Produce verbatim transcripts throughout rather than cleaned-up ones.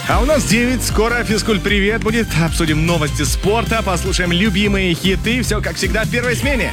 А у нас девять, скоро физкульт-привет будет. Обсудим новости спорта, послушаем любимые хиты. Все как всегда в первой смене.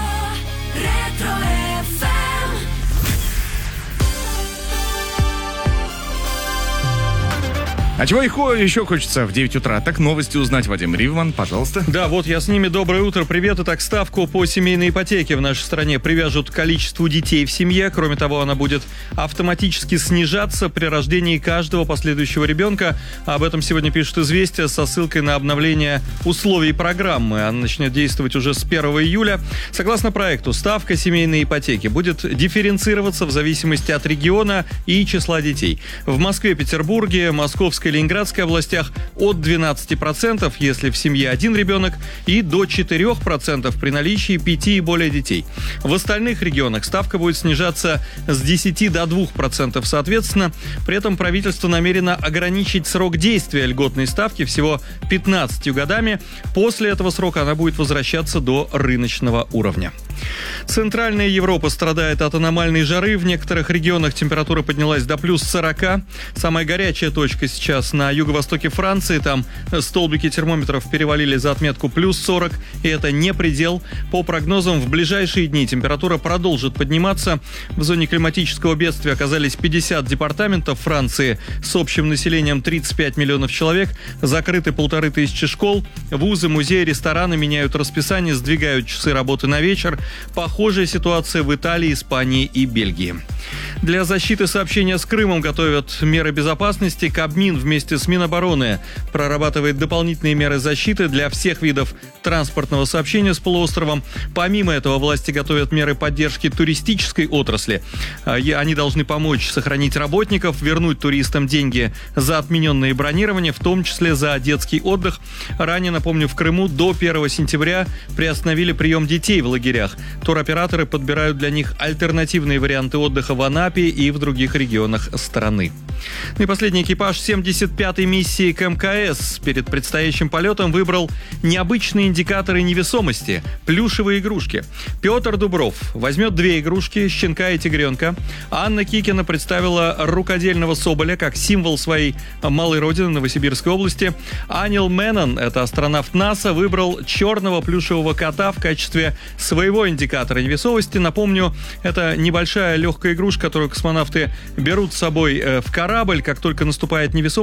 А чего еще хочется в девять утра? Так новости узнать, Вадим Ривман, пожалуйста. Да, вот я с ними. Доброе утро, привет. Итак, ставку по семейной ипотеке в нашей стране привяжут к количеству детей в семье. Кроме того, она будет автоматически снижаться при рождении каждого последующего ребенка. Об этом сегодня пишут «Известия» со ссылкой на обновление условий программы. Она начнет действовать уже с первого июля. Согласно проекту, ставка семейной ипотеки будет дифференцироваться в зависимости от региона и числа детей. В Москве, Петербурге, Московской и Ленинградской областях от двенадцати процентов, если в семье один ребенок, и до четырёх процентов при наличии пяти и более детей. В остальных регионах ставка будет снижаться с десяти до двух процентов соответственно. При этом правительство намерено ограничить срок действия льготной ставки всего пятнадцатью годами. После этого срока она будет возвращаться до рыночного уровня. Центральная Европа страдает от аномальной жары. В некоторых регионах температура поднялась до плюс сорока. Самая горячая точка сейчас на юго-востоке Франции. Там столбики термометров перевалили за отметку плюс сорок. И это не предел. По прогнозам, в ближайшие дни температура продолжит подниматься. В зоне климатического бедствия оказались пятьдесят департаментов Франции с общим населением тридцать пять миллионов человек. Закрыты полторы тысячи школ. Вузы, музеи, рестораны меняют расписание, сдвигают часы работы на вечер. Похожая ситуация в Италии, Испании и Бельгии. Для защиты сообщения с Крымом готовят меры безопасности. Кабмин вместе с Минобороны прорабатывает дополнительные меры защиты для всех видов транспортного сообщения с полуостровом. Помимо этого, власти готовят меры поддержки туристической отрасли. Они должны помочь сохранить работников, вернуть туристам деньги за отмененные бронирования, в том числе за детский отдых. Ранее, напомню, в Крыму до первого сентября приостановили прием детей в лагерях. Туроператоры подбирают для них альтернативные варианты отдыха в Анапе и в других регионах страны. Ну и последний экипаж семьдесят пятой миссии к эм ка эс перед предстоящим полетом выбрал необычные индикаторы невесомости – плюшевые игрушки. Петр Дубров возьмет две игрушки – щенка и тигренка. Анна Кикина представила рукодельного соболя как символ своей малой родины Новосибирской области. Анил Мэннон, это астронавт НАСА, выбрал черного плюшевого кота в качестве своего индикатора невесомости. Напомню, это небольшая легкая игрушка, которую космонавты берут с собой в корабль, как только наступает невесомость.